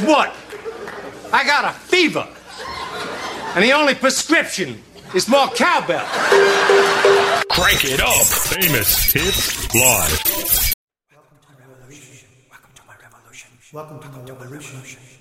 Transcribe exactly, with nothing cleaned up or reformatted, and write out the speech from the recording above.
Guess what? I got a fever. And the only prescription is more cowbell. Crank it up. Famous Hits Live. Welcome to my revolution. Welcome to my revolution.